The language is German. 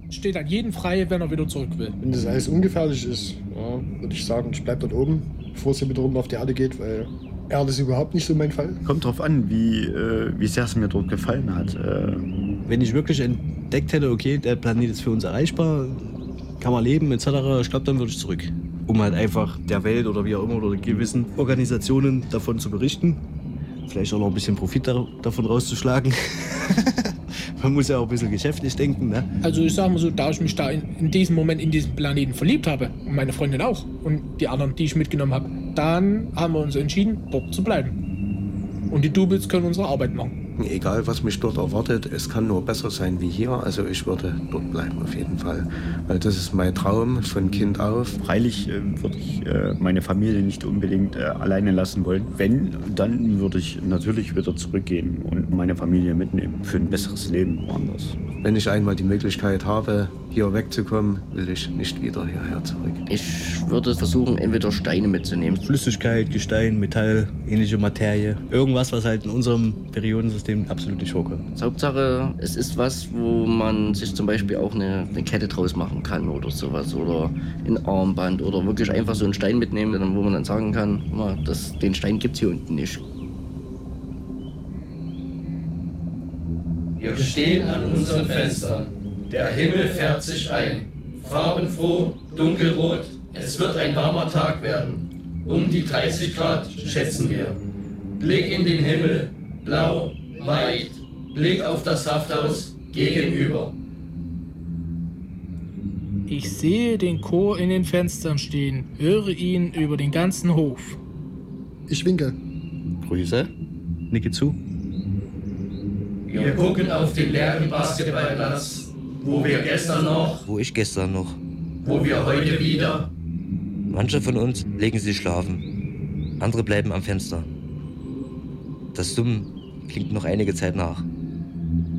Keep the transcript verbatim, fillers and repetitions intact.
Steht an jedem frei, wenn er wieder zurück will. Wenn das alles ungefährlich ist, ja, würde ich sagen, ich bleib dort oben, bevor es hier wieder runter auf die Erde geht, weil Erde ist überhaupt nicht so mein Fall. Kommt drauf an, wie, äh, wie sehr es mir dort gefallen hat. Äh, Wenn ich wirklich entdeckt hätte, okay, der Planet ist für uns erreichbar, kann man leben et cetera, ich glaube, dann würde ich zurück. Um halt einfach der Welt oder wie auch immer oder gewissen Organisationen davon zu berichten. Vielleicht auch noch ein bisschen Profit da, davon rauszuschlagen. Man muss ja auch ein bisschen geschäftlich denken, ne? Also ich sag mal so, da ich mich da in, in diesem Moment in diesen Planeten verliebt habe, und meine Freundin auch, und die anderen, die ich mitgenommen habe, dann haben wir uns entschieden, dort zu bleiben. Und die Doubles können unsere Arbeit machen. Egal, was mich dort erwartet, es kann nur besser sein wie hier. Also ich würde dort bleiben auf jeden Fall. Weil das ist mein Traum von Kind auf. Freilich äh, würde ich äh, meine Familie nicht unbedingt äh, alleine lassen wollen. Wenn, dann würde ich natürlich wieder zurückgehen und meine Familie mitnehmen für ein besseres Leben woanders. Wenn ich einmal die Möglichkeit habe, hier wegzukommen, will ich nicht wieder hierher zurück. Ich würde versuchen, entweder Steine mitzunehmen. Flüssigkeit, Gestein, Metall, ähnliche Materie. Irgendwas, was halt in unserem Periodensystem absolut nicht vorkommt. Hauptsache, es ist was, wo man sich zum Beispiel auch eine, eine Kette draus machen kann oder sowas. Oder ein Armband oder wirklich einfach so einen Stein mitnehmen, wo man dann sagen kann, das, den Stein gibt es hier unten nicht. Wir stehen an unseren Fenstern. Der Himmel färbt sich ein. Farbenfroh, dunkelrot. Es wird ein warmer Tag werden. Um die dreißig Grad schätzen wir. Blick in den Himmel, blau, weit. Blick auf das Safthaus gegenüber. Ich sehe den Chor in den Fenstern stehen, höre ihn über den ganzen Hof. Ich winke. Grüße. Nicke zu. Wir gucken auf den leeren Basketballplatz, wo wir gestern noch, Wo ich gestern noch. wo wir heute wieder. Manche von uns legen sich schlafen. Andere bleiben am Fenster. Das Summen klingt noch einige Zeit nach.